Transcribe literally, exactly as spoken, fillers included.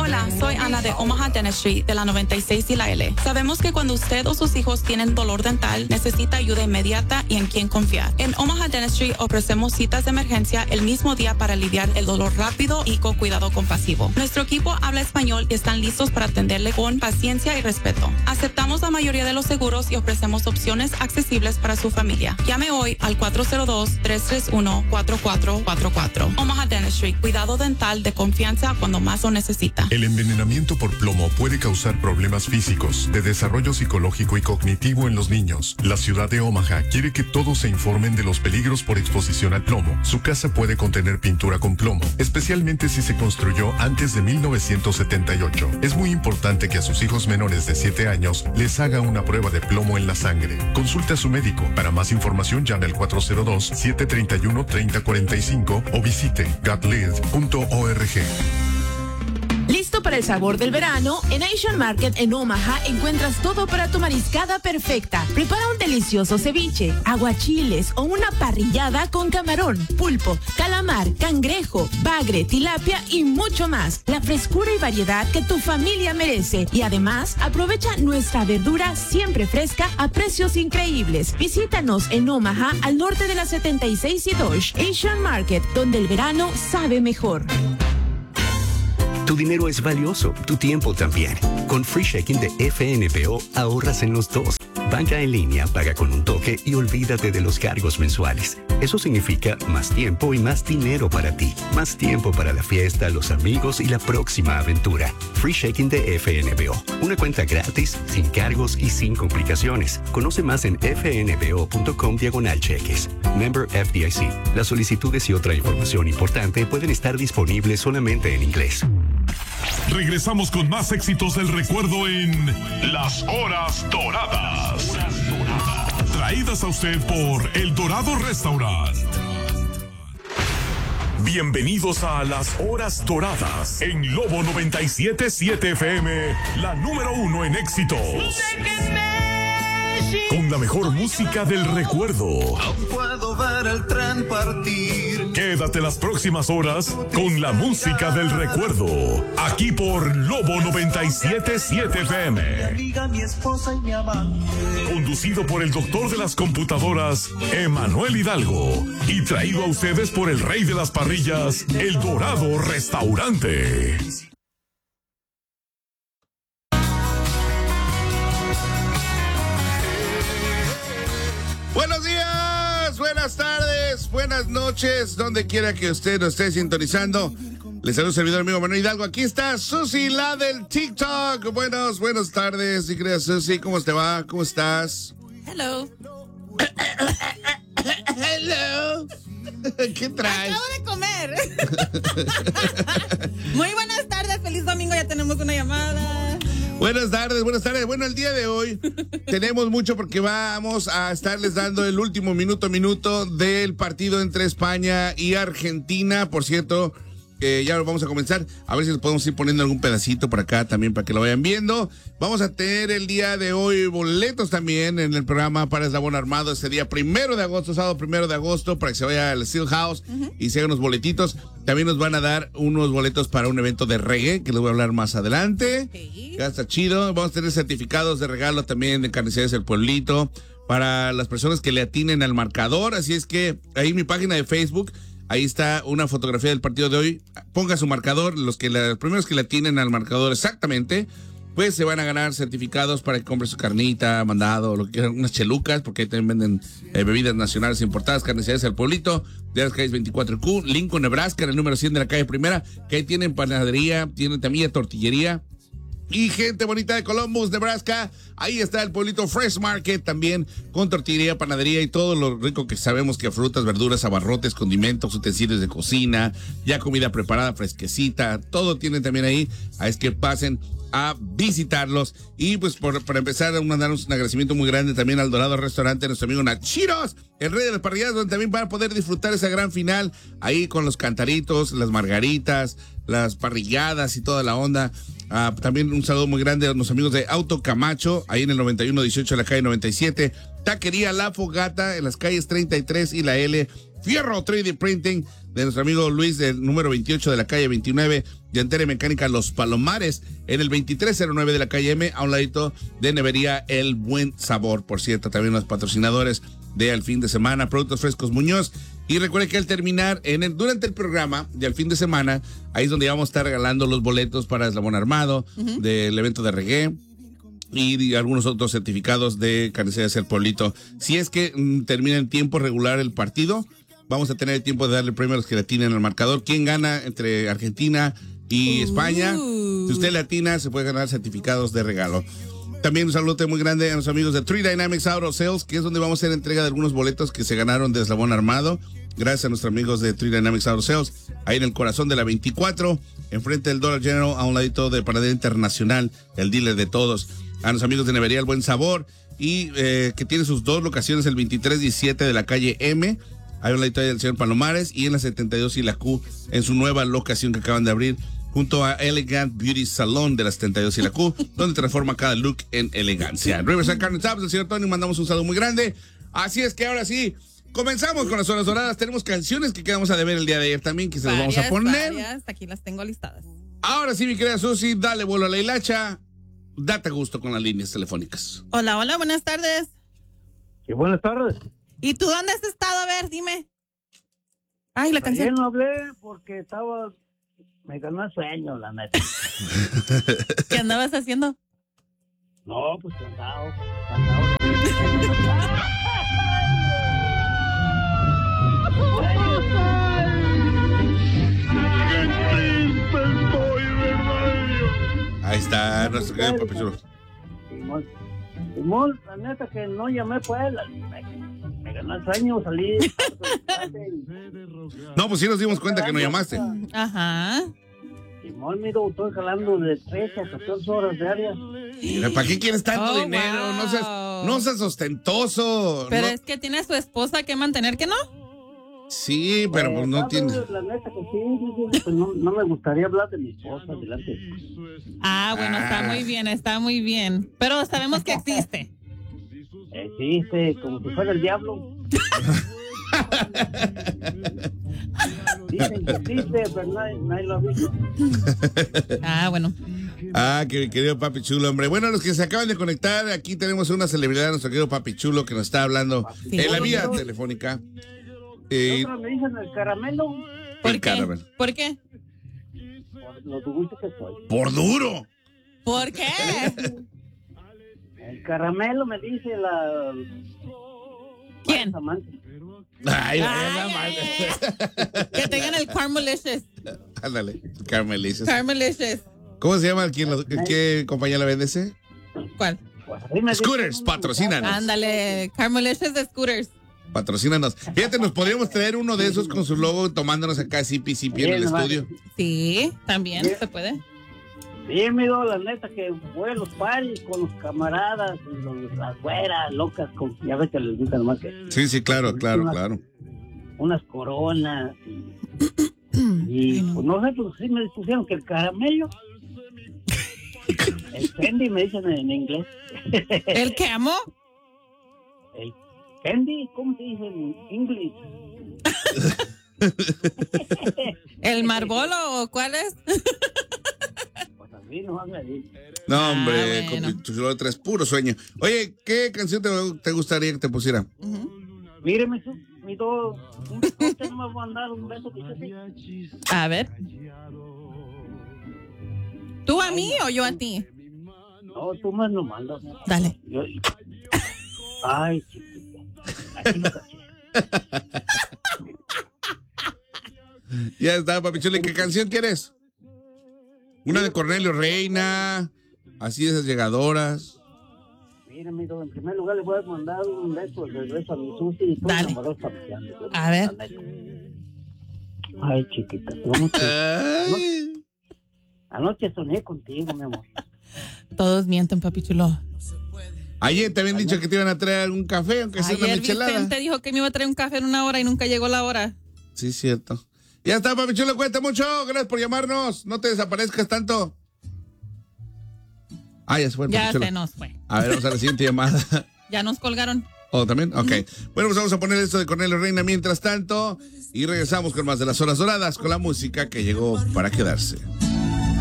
Hola, soy Ana de Omaha Dentistry de la noventa y seis y la L. Sabemos que cuando usted o sus hijos tienen dolor dental, necesita ayuda inmediata y en quien confiar. En Omaha Dentistry ofrecemos citas de emergencia el mismo día para aliviar el dolor rápido y con cuidado compasivo. Nuestro equipo habla español y están listos para atenderle con paciencia y respeto. Aceptamos la mayoría de los seguros y ofrecemos opciones accesibles para su familia. Llame hoy al cuatro cero dos, tres tres uno, cuatro cuatro cuatro cuatro. Omaha Dentistry, cuidado dental de confianza cuando más lo necesita. El envenenamiento por plomo puede causar problemas físicos, de desarrollo psicológico y cognitivo en los niños. La ciudad de Omaha quiere que todos se informen de los peligros por exposición al plomo. Su casa puede contener pintura con plomo, especialmente si se construyó antes de mil novecientos setenta y ocho. Es muy importante que a sus hijos menores de siete años les haga una prueba de plomo en la sangre. Consulte a su médico. Para más información llame al cuatro cero dos, siete tres uno, tres cero cuatro cinco o visite got lid punto org. ¿Listo para el sabor del verano? En Asian Market en Omaha encuentras todo para tu mariscada perfecta. Prepara un delicioso ceviche, aguachiles o una parrillada con camarón, pulpo, calamar, cangrejo, bagre, tilapia y mucho más. La frescura y variedad que tu familia merece. Y además, aprovecha nuestra verdura siempre fresca a precios increíbles. Visítanos en Omaha, al norte de la setenta y seis y Dodge. Asian Market, donde el verano sabe mejor. Tu dinero es valioso, tu tiempo también. Con Free Checking de F N B O ahorras en los dos. Banca en línea, paga con un toque y olvídate de los cargos mensuales. Eso significa más tiempo y más dinero para ti. Más tiempo para la fiesta, los amigos y la próxima aventura. Free Checking de F N B O. Una cuenta gratis, sin cargos y sin complicaciones. Conoce más en fnbo.com diagonal cheques. Member F D I C. Las solicitudes y otra información importante pueden estar disponibles solamente en inglés. Regresamos con más éxitos del recuerdo en Las Horas Doradas. Traídas a usted por El Dorado Restaurant. Bienvenidos a Las Horas Doradas en Lobo noventa y siete punto siete F M, la número uno en éxitos. Con la mejor música del recuerdo. No puedo ver el tren partir. Quédate las próximas horas con la música del recuerdo. Aquí por Lobo noventa y siete punto siete F M. Mi amiga, mi esposa y mi amante. Conducido por el doctor de las computadoras, Emanuel Hidalgo. Y traído a ustedes por el rey de las parrillas, El Dorado Restaurante. Buenos días, buenas tardes, buenas noches, donde quiera que usted nos esté sintonizando. Les saluda el servidor amigo Manuel Hidalgo. Aquí está Susi, la del TikTok. Buenos, buenas tardes, mi querida Susi. ¿Cómo te va? ¿Cómo estás? Hello. Hello. ¿Qué traes? Acabo de comer. Muy buenas tardes, feliz domingo, ya tenemos una llamada. Buenas tardes, buenas tardes. Bueno, el día de hoy tenemos mucho porque vamos a estarles dando el último minuto a minuto del partido entre España y Argentina. Por cierto, eh, ya lo vamos a comenzar. A ver si les podemos ir poniendo algún pedacito por acá también para que lo vayan viendo. Vamos a tener el día de hoy boletos también en el programa para Eslabón Armado ese día primero de agosto, sábado primero de agosto, para que se vaya al Steel House uh-huh. y se hagan unos boletitos. También nos van a dar unos boletos para un evento de reggae, que les voy a hablar más adelante. Okay. Ya está chido. Vamos a tener certificados de regalo también de Carnicerías del Pueblito para las personas que le atinen al marcador. Así es que ahí en mi página de Facebook, ahí está una fotografía del partido de hoy. Ponga su marcador. Los que la, los primeros que le atinen al marcador exactamente, pues se van a ganar certificados para que compre su carnita, mandado, lo que quieran, unas chelucas, porque ahí también venden eh, bebidas nacionales importadas, Carnicerías del Pueblito, de las calles veinticuatro Q, Lincoln, Nebraska, en el número cien de la calle Primera, que ahí tienen panadería, tienen también tortillería. Y gente bonita de Columbus, Nebraska, ahí está el pueblito Fresh Market también, con tortillería, panadería y todo lo rico que sabemos que frutas, verduras, abarrotes, condimentos, utensilios de cocina, ya comida preparada, fresquecita, todo tienen también ahí. Es que pasen a visitarlos. Y pues por, para empezar, mandarnos un agradecimiento muy grande también al Dorado Restaurante, nuestro amigo Nachiros, el rey de las parrilladas, donde también van a poder disfrutar esa gran final ahí con los cantaritos, las margaritas, las parrilladas y toda la onda. Ah, también un saludo muy grande a los amigos de Auto Camacho, ahí en el noventa y uno dieciocho de la calle noventa y siete. Taquería La Fogata en las calles treinta y tres y la L. Fierro tres D Printing, de nuestro amigo Luis, del número veintiocho de la calle veintinueve, Llantera Mecánica Los Palomares, en el veintitrés cero nueve de la calle M, a un ladito de Nevería El Buen Sabor. Por cierto, también los patrocinadores de Al Fin de Semana, Productos Frescos Muñoz. Y recuerde que al terminar, en el, durante el programa de Al Fin de Semana, ahí es donde vamos a estar regalando los boletos para Eslabón Armado, uh-huh. del evento de reggae y algunos otros certificados de Carnicería del Pueblito. Si es que mm, termina en tiempo regular el partido, vamos a tener el tiempo de darle el premio a los que latinen al marcador. ¿Quién gana entre Argentina y uh. España? Si usted latina, se puede ganar certificados de regalo. También un saludo muy grande a los amigos de Three Dynamics Auto Sales, que es donde vamos a hacer entrega de algunos boletos que se ganaron de Eslabón Armado. Gracias a nuestros amigos de Three Dynamics Auto Sales, ahí en el corazón de la veinticuatro, enfrente del Dollar General, a un ladito de Panadera Internacional, el dealer de todos. A los amigos de Nevería El Buen Sabor, y eh, que tiene sus dos locaciones, el veintitrés diecisiete de la calle M, hay un ladito ahí del señor Palomares, y en la setenta y dos y la Q, en su nueva locación que acaban de abrir, junto a Elegant Beauty Salon de la setenta y dos y la Q, donde transforma cada look en elegancia. Riverside Carne Shops, el señor Tony, mandamos un saludo muy grande. Así es que ahora sí, comenzamos con las horas doradas. Tenemos canciones que quedamos a deber el día de ayer también, que se las vamos a poner. Varias, aquí las tengo listadas. Ahora sí, mi querida Susi, dale vuelo a la hilacha. Date gusto con las líneas telefónicas. Hola, hola, buenas tardes. Sí, buenas tardes. ¿Y tú dónde has estado? A ver, dime. Ay, la canción. Ayer no hablé porque estaba... Me ganó el sueño, la neta. ¿Qué andabas haciendo? No, pues cantado. Cantado. Ahí está nuestro querido Papi Chulo. Simón, Simón, la neta que no llamé pues, me, me ganó el sueño, salí. No, pues sí nos dimos cuenta que no llamaste. Ajá. Simón, miro, estoy jalando de tres a catorce horas diarias. Mira, ¿para qué quieres tanto oh, dinero? Wow. No seas, no seas ostentoso. Pero no. Es que tiene a su esposa que mantener, ¿que no? Sí, pero eh, pues no tiene. La neta que sí, pues no, no me gustaría hablar de mi esposa delante. Ah, bueno, ah. está muy bien, está muy bien. Pero sabemos que existe. Existe, como si fuera el diablo. Dicen que existe, pero nadie, nadie lo ha visto. Ah, bueno. Ah, que querido Papi Chulo, hombre. Bueno, los que se acaban de conectar, aquí tenemos una celebridad, nuestro querido Papi Chulo, que nos está hablando sí. en la vía telefónica. Eh, ¿Me dicen el caramelo? ¿Por el qué? Caramelo. ¿Por qué? Por lo dulce que soy. ¡Por duro! ¿Por qué? El caramelo me dice la... ¿Quién? Ay, ay, ay, ay, ay. Que tengan el Carmelicious. Ándale, Carmelicious. Carmelicious. ¿Cómo se llama? ¿Quién lo, ¿Qué compañía la vende ese? ¿Cuál? Scooters, patrocínanos. Ándale, Carmelicious de Scooters. Patrocínanos. Fíjate, nos podríamos traer uno de esos con su logo tomándonos acá sipi sipi en el estudio. Sí, también se puede. Sí, amigo, la neta que voy a los paris con los camaradas, los, las güeras locas, con, ya ves que les gusta nomás que... Sí, sí, claro, claro, unas, claro. Unas coronas y, y pues no sé, pues sí me pusieron que el caramelo, el candy me dicen en, en inglés. ¿El qué, amo? El candy, ¿cómo se dice en inglés? ¿El Marbolo o cuál es? No, hombre, ah, bueno. tú solo traes puro sueño. Oye, ¿qué canción te, te gustaría que te pusiera? Uh-huh. Míreme, mi dos, un besote, no me voy a mandar un beso. A ver. ¿Tú a mí o yo a ti? No, tú me lo mandas. Dale. Yo, ay, chiquita. Ya está, Papi Chulo. ¿Qué canción quieres? Una de Cornelio Reina, así de esas llegadoras. Mira, amigo, en primer lugar le voy a mandar un beso de regreso a mi Susi y dale. A ver. Ay, chiquita, anoche, anoche, anoche soñé contigo, mi amor. Todos mienten, Papi Chulo. Ayer te habían dicho que te iban a traer un café, aunque sea una michelada. Ayer Vicente dijo que me iba a traer un café en una hora y nunca llegó la hora. Sí, cierto. Ya está, Papi Chulo, cuenta mucho. Gracias por llamarnos. No te desaparezcas tanto. Ah, ya se fue. Ya se nos fue. A ver, vamos a la siguiente llamada. Ya nos colgaron. ¿O también? Ok. Uh-huh. Bueno, pues vamos a poner esto de Cornelio Reina mientras tanto y regresamos con más de las horas doradas con la música que llegó para quedarse.